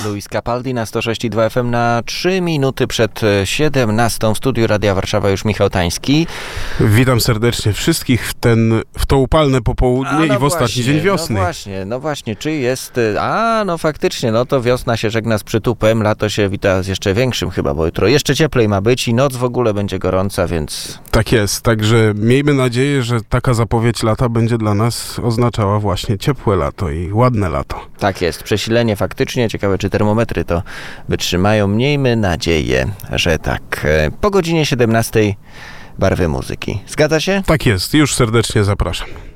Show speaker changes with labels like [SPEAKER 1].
[SPEAKER 1] Luis Capaldi na 106,2 FM na 3 minuty przed 17. W studiu Radia Warszawa już Michał Tański.
[SPEAKER 2] Witam serdecznie wszystkich w to upalne popołudnie i w ostatni dzień wiosny.
[SPEAKER 1] No właśnie, czy jest... faktycznie, to wiosna się żegna z przytupem, lato się wita z jeszcze większym chyba, bo jutro jeszcze cieplej ma być i noc w ogóle będzie gorąca, więc...
[SPEAKER 2] Tak jest, także miejmy nadzieję, że taka zapowiedź lata będzie dla nas oznaczała właśnie ciepłe lato i ładne lato.
[SPEAKER 1] Tak jest, przesilenie faktycznie, ciekawe czy termometry to wytrzymają. Miejmy nadzieję, że tak. Po godzinie 17 barwy muzyki. Zgadza się?
[SPEAKER 2] Tak jest, już serdecznie zapraszam.